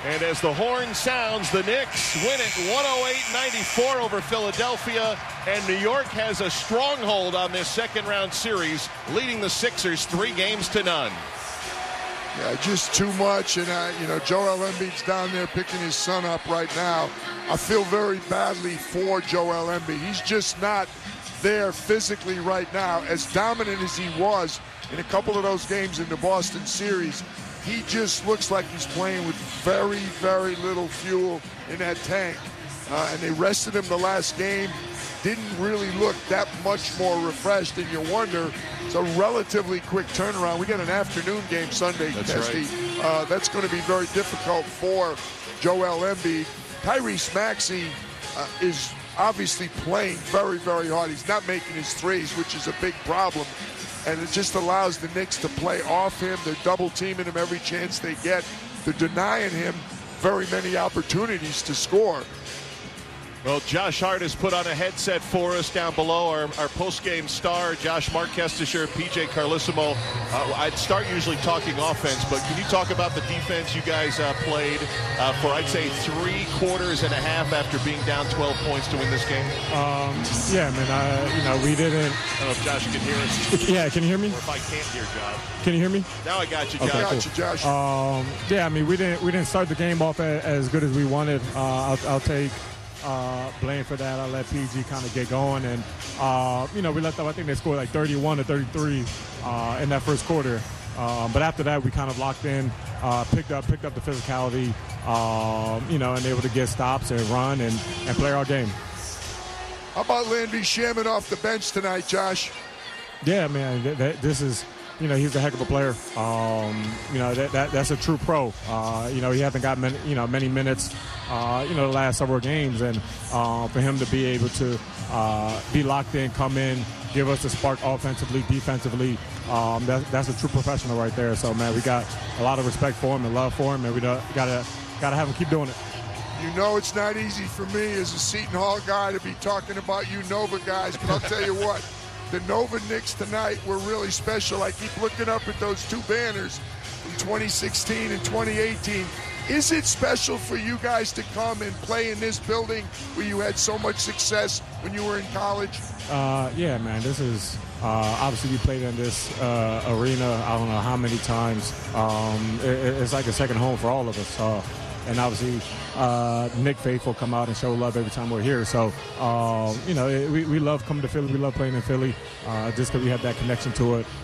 And as the horn sounds, the Knicks win it 108-94 over Philadelphia. And New York has a stronghold on this second-round series, leading the Sixers 3-0. Yeah, just too much. And, Joel Embiid's down there picking his son up right now. I feel very badly for Joel Embiid. He's just not there physically right now. As dominant as he was in a couple of those games in the Boston series, he just looks like he's playing with very, very little fuel in that tank. And they rested him the last game. Didn't really look that much more refreshed, and you wonder, it's a relatively quick turnaround. We got an afternoon game Sunday, Testy. Right. That's going to be very difficult for Joel Embiid. Tyrese Maxey is obviously playing very, very hard. He's not making his threes, which is a big problem. And it just allows the Knicks to play off him. They're double-teaming him every chance they get. They're denying him very many opportunities to score. Well, Josh Hart has put on a headset for us down below. Our post-game star, Josh Marquestisher, PJ Carlissimo. I'd start usually talking offense, but can you talk about the defense you guys played for, I'd say, 3 quarters and a half after being down 12 points to win this game? Yeah, man, we didn't. I don't know if Josh can hear us. Yeah, can you hear me? Or if I can't hear Josh. Can you hear me? Now I got you, Josh. Okay, cool. Got you, Josh. Yeah, I mean, we didn't start the game off as good as we wanted. I'll take blame for that. I'll let PG kind of get going, and we let them. I think they scored like 31 to 33 in that first quarter. But after that, we kind of locked in, picked up the physicality, and able to get stops and run and play our game. How about Landry Shamet off the bench tonight, Josh? Yeah, man, this is. He's a heck of a player. That's a true pro. He hasn't got many minutes, the last several games. And for him to be able to be locked in, come in, give us the spark offensively, defensively, that's a true professional right there. So, man, we got a lot of respect for him and love for him, and we gotta have him keep doing it. It's not easy for me as a Seton Hall guy to be talking about you Nova guys, but I'll tell you what. The Nova Knicks tonight were really special. I keep looking up at those 2 banners from 2016 and 2018. Is it special for you guys to come and play in this building where you had so much success when you were in college? Yeah, man. This is obviously we played in this arena I don't know how many times. It's like a second home for all of us. And obviously, Nick Faithful come out and show love every time we're here. So, we love coming to Philly. We love playing in Philly just because we have that connection to it.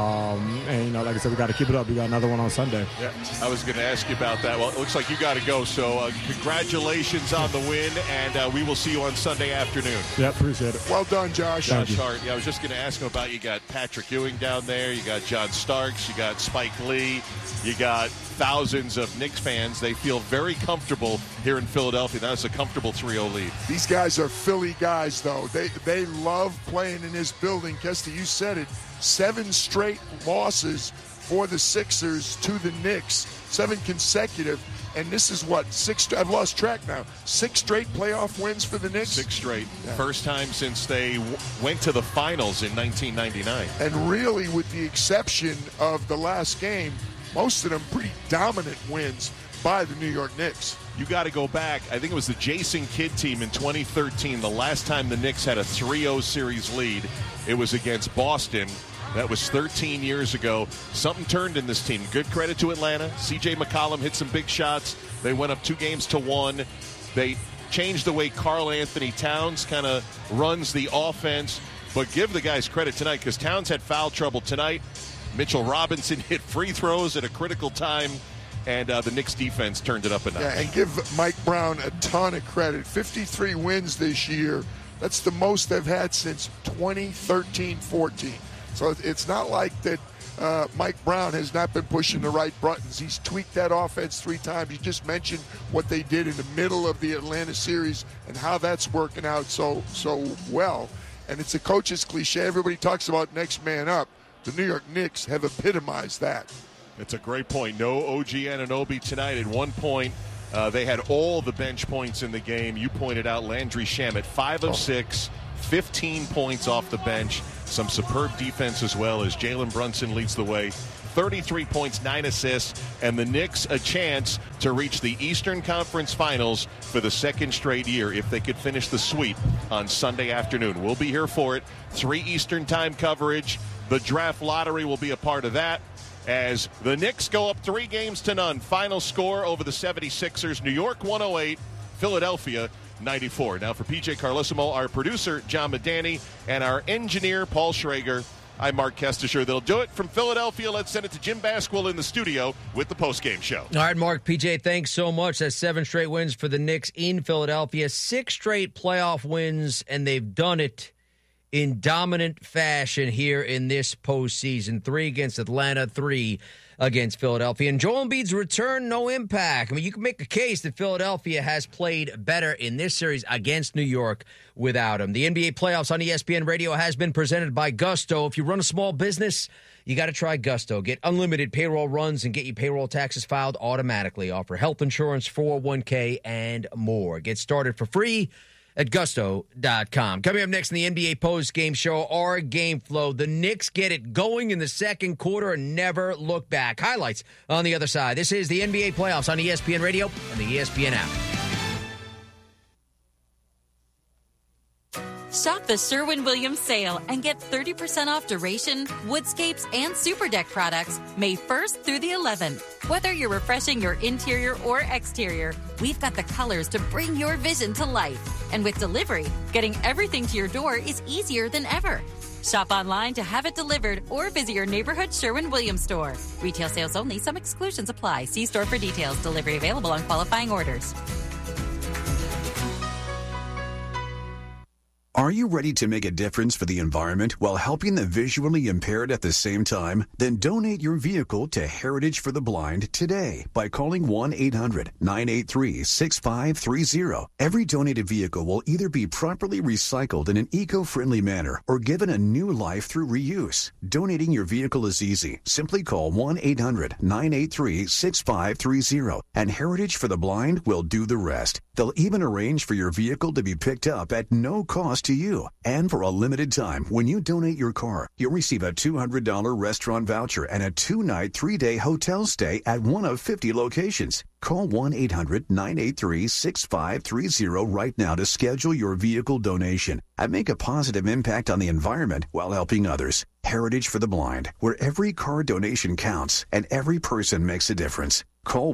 And, like I said, we got to keep it up. We got another one on Sunday. Yeah, I was going to ask you about that. Well, it looks like you got to go. So, congratulations on the win, and we will see you on Sunday afternoon. Yeah, appreciate it. Well done, Josh. Josh Hart. Yeah, I was just going to ask him about you got Patrick Ewing down there. You got John Starks. You got Spike Lee. You got thousands of Knicks fans. They feel very comfortable here in Philadelphia. That's a comfortable 3-0 lead. These guys are Philly guys, though. They love playing in this building. Kesty, you said it. 7 straight losses for the Sixers to the Knicks. 7 consecutive. And this is what, 6? I've lost track now. 6 straight playoff wins for the Knicks? 6 straight. Yeah. First time since they went to the finals in 1999. And really, with the exception of the last game, most of them pretty dominant wins by the New York Knicks. You got to go back. I think it was the Jason Kidd team in 2013. The last time the Knicks had a 3-0 series lead, it was against Boston. That was 13 years ago. Something turned in this team. Good credit to Atlanta. C.J. McCollum hit some big shots. They went up 2-1. They changed the way Karl Anthony Towns kind of runs the offense. But give the guys credit tonight because Towns had foul trouble tonight. Mitchell Robinson hit free throws at a critical time, and the Knicks defense turned it up a notch. Yeah, and give Mike Brown a ton of credit. 53 wins this year. That's the most they've had since 2013-14. So it's not like that Mike Brown has not been pushing the right buttons. He's tweaked that offense 3 times. You just mentioned what they did in the middle of the Atlanta series and how that's working out so well. And it's a coach's cliche. Everybody talks about next man up. The New York Knicks have epitomized that. It's a great point. No OG Anunoby tonight. At one point, they had all the bench points in the game. You pointed out Landry Shamet, 5 of 6, 15 points off the bench. some superb defense as well as Jalen Brunson leads the way. 33 points, 9 assists, and the Knicks a chance to reach the Eastern Conference Finals for the second straight year if they could finish the sweep on Sunday afternoon. We'll be here for it. 3 Eastern time coverage. The draft lottery will be a part of that as the Knicks go up 3-0. Final score over the 76ers. New York 108, Philadelphia 94. Now for PJ Carlesimo, our producer John Medani, and our engineer Paul Schrager, I'm Mark Kestisher. They'll do it from Philadelphia. Let's send it to Jim Basquill in the studio with the postgame show. All right, Mark, PJ, thanks so much. That's 7 straight wins for the Knicks in Philadelphia. 6 straight playoff wins, and they've done it in dominant fashion here in this postseason. 3 against Atlanta, 3 against Philadelphia. And Joel Embiid's return, no impact. I mean, you can make a case that Philadelphia has played better in this series against New York without him. The NBA playoffs on ESPN Radio has been presented by Gusto. If you run a small business, you got to try Gusto. Get unlimited payroll runs and get your payroll taxes filed automatically. Offer health insurance, 401k, and more. Get started for free at gusto.com. Coming up next in the NBA post-game show, our game flow. The Knicks get it going in the second quarter and never look back. Highlights on the other side. This is the NBA playoffs on ESPN Radio and the ESPN app. Shop the Sherwin-Williams sale and get 30% off Duration, Woodscapes, and Super Deck products May 1st through the 11th. Whether you're refreshing your interior or exterior, we've got the colors to bring your vision to life. And with delivery, getting everything to your door is easier than ever. Shop online to have it delivered or visit your neighborhood Sherwin-Williams store. Retail sales only. Some exclusions apply. See store for details. Delivery available on qualifying orders. Are you ready to make a difference for the environment while helping the visually impaired at the same time? Then donate your vehicle to Heritage for the Blind today by calling 1-800-983-6530. Every donated vehicle will either be properly recycled in an eco-friendly manner or given a new life through reuse. Donating your vehicle is easy. Simply call 1-800-983-6530 and Heritage for the Blind will do the rest. They'll even arrange for your vehicle to be picked up at no cost to you. And for a limited time, when you donate your car, you'll receive a $200 restaurant voucher and a 2-night, 3-day hotel stay at one of 50 locations. Call 1-800-983-6530 right now to schedule your vehicle donation and make a positive impact on the environment while helping others. Heritage for the Blind, where every car donation counts and every person makes a difference. Call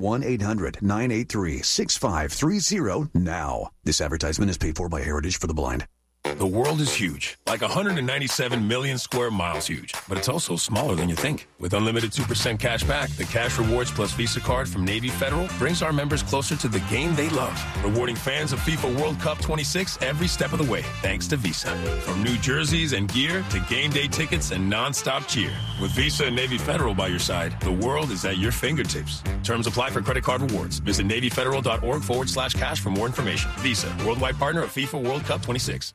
1-800-983-6530 now. This advertisement is paid for by Heritage for the Blind. The world is huge, like 197 million square miles huge, but it's also smaller than you think. With unlimited 2% cash back, the Cash Rewards Plus Visa card from Navy Federal brings our members closer to the game they love, rewarding fans of FIFA World Cup 26 every step of the way, thanks to Visa. From new jerseys and gear to game day tickets and nonstop cheer. With Visa and Navy Federal by your side, the world is at your fingertips. Terms apply for credit card rewards. Visit NavyFederal.org/cash for more information. Visa, worldwide partner of FIFA World Cup 26.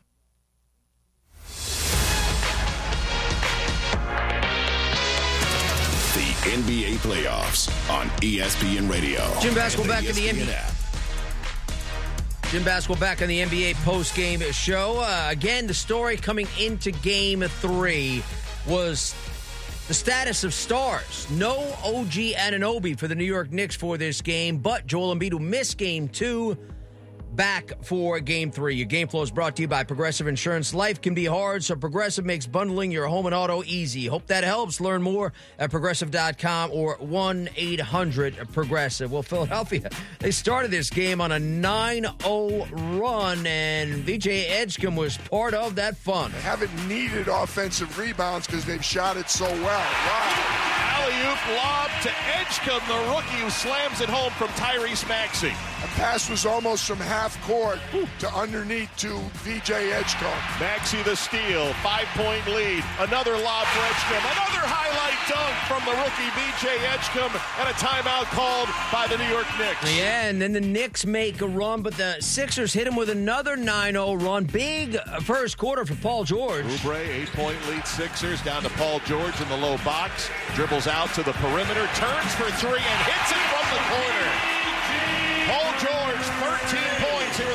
NBA playoffs on ESPN Radio. Jim Basquill back in the NBA app. Jim Basquill back on the NBA post-game show. Again, the story coming into Game 3 was the status of stars. No OG Anunoby for the New York Knicks for this game, but Joel Embiid, who missed Game 2, back for Game 3. Your game flow is brought to you by Progressive Insurance. Life can be hard, so Progressive makes bundling your home and auto easy. Hope that helps. Learn more at Progressive.com or 1-800-PROGRESSIVE. Well, Philadelphia, they started this game on a 9-0 run, and VJ Edgecombe was part of that fun. They haven't needed offensive rebounds because they've shot it so well. Wow. Alley-oop lob to Edgecombe, the rookie who slams it home from Tyrese Maxey. The pass was almost from half court to underneath to VJ Edgecombe. Maxey the steal, 5-point lead. Another lob for Edgecombe. Another highlight dunk from the rookie VJ Edgecombe, and a timeout called by the New York Knicks. Yeah, and then the Knicks make a run, but the Sixers hit him with another 9-0 run. Big first quarter for Paul George. Oubre, 8-point lead Sixers, down to Paul George in the low box. Dribbles out to the perimeter, turns for 3, and hits it from the corner. Paul George, 13 points here in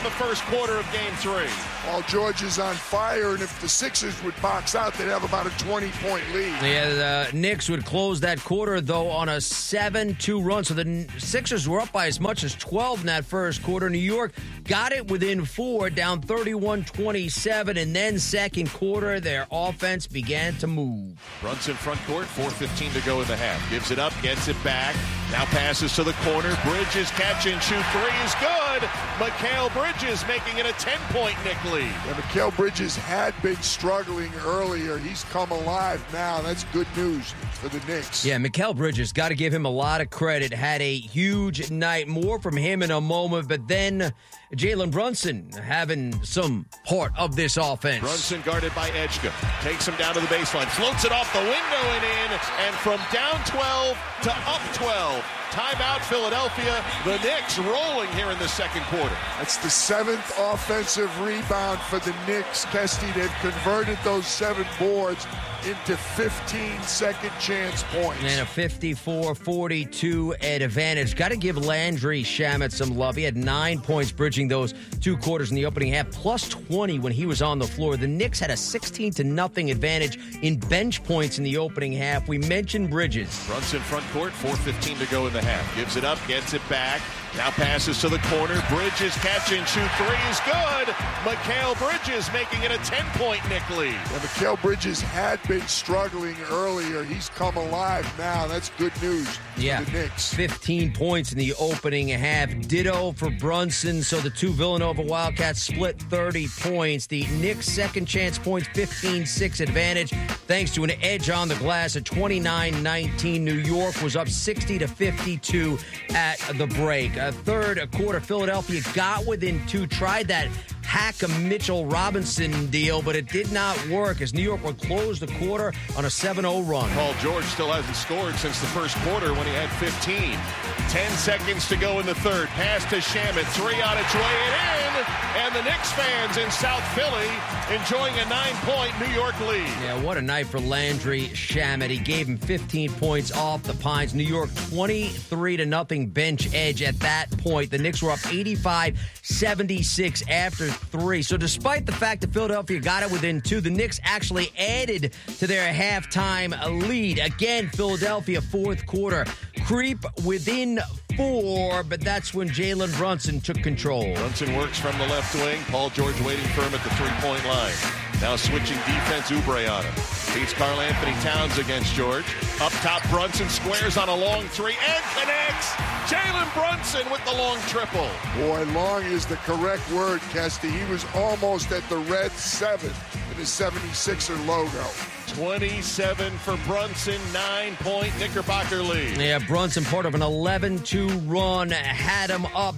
the first quarter of Game 3. Paul George is on fire, and if the Sixers would box out, they'd have about a 20-point lead. Yeah, the Knicks would close that quarter, though, on a 7-2 run. So the Sixers were up by as much as 12 in that first quarter. New York got it within 4, down 31-27, and then second quarter, their offense began to move. Brunson front court, 4:15 to go in the half. Gives it up, gets it back. Now passes to the corner. Bridges catch and shoot three is good. Mikal Bridges making it a 10-point Knick lead. Yeah, Mikal Bridges had been struggling earlier. He's come alive now. That's good news for the Knicks. Yeah, Mikal Bridges, got to give him a lot of credit. Had a huge night. More from him in a moment, but then Jalen Brunson having some part of this offense. Brunson guarded by Edgecombe. Takes him down to the baseline. Floats it off the window and in. And from down 12 to up 12. Timeout, Philadelphia. The Knicks rolling here in the second quarter. That's the 7th offensive rebound for the Knicks. Kesty, they've converted those 7 boards into 15 second chance points. And a 54-42 advantage. Got to give Landry Shamet some love. He had 9 points bridging those 2 quarters in the opening half, plus 20 when he was on the floor. The Knicks had a 16-0 advantage in bench points in the opening half. We mentioned Bridges. Brunson front court, 4:15 to go in the half. Gives it up, gets it back. Now passes to the corner. Bridges catch and shoot three is good. Mikal Bridges making it a 10-point Knick lead. Yeah, Mikal Bridges had been struggling earlier. He's come alive now. That's good news for the Knicks. 15 points in the opening half. Ditto for Brunson. So the 2 Villanova Wildcats split 30 points. The Knicks' second chance points, 15-6 advantage. Thanks to an edge on the glass at 29-19. New York was up 60-52 at the break. Third quarter, Philadelphia got within 2, tried that Hack-a-Mitchell Robinson deal, but it did not work as New York would close the quarter on a 7-0 run. Paul George still hasn't scored since the first quarter when he had 15. 10 seconds to go in the third. Pass to Shamet. 3 on its way and in. And the Knicks fans in South Philly enjoying a 9-point New York lead. Yeah, what a night for Landry Shamet. He gave him 15 points off the Pines. New York 23-0 bench edge at that point. The Knicks were up 85-76 after 3. So despite the fact that Philadelphia got it within 2, the Knicks actually added to their halftime lead. Again, Philadelphia fourth quarter creep within 4, but that's when Jalen Brunson took control. Brunson works from the left wing. Paul George waiting for him at the 3-point line. Now switching defense, Oubre on him. Beats Karl Anthony Towns against George. Up top, Brunson squares on a long 3 and connects. Jalen Brunson with the long triple. Boy, long is the correct word, Kesty. He was almost at the red 7 in his 76er logo. 27 for Brunson, 9-point Knickerbocker lead. Yeah, Brunson, part of an 11-2 run, had him up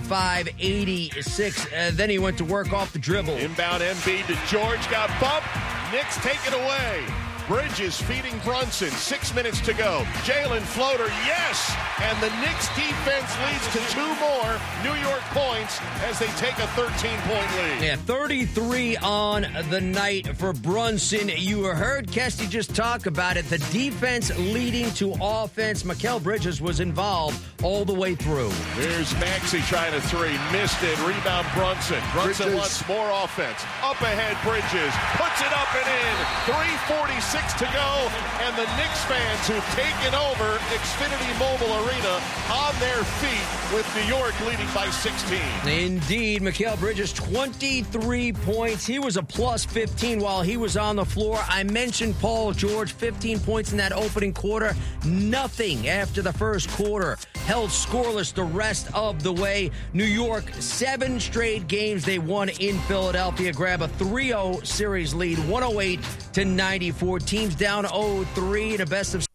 95-86. Then he went to work off the dribble. Inbound Embiid to George, got bumped. Knicks take it away. Bridges feeding Brunson. 6 minutes to go. Jalen floater, yes! And the Knicks defense leads to 2 more New York points as they take a 13-point lead. Yeah, 33 on the night for Brunson. You heard Kesty just talk about it. The defense leading to offense. Mikal Bridges was involved all the way through. Here's Maxey trying a 3. Missed it. Rebound Brunson. Brunson wants more offense. Up ahead, Bridges. Puts it up and in. 3:46 to go, and the Knicks fans who've taken over Xfinity Mobile Arena on their feet with New York leading by 16. Indeed, Mikal Bridges, 23 points. He was a plus 15 while he was on the floor. I mentioned Paul George, 15 points in that opening quarter. Nothing after the first quarter. Held scoreless the rest of the way. New York, 7 straight games they won in Philadelphia. Grab a 3-0 series lead, 108-94. Teams down 0-3 in a best of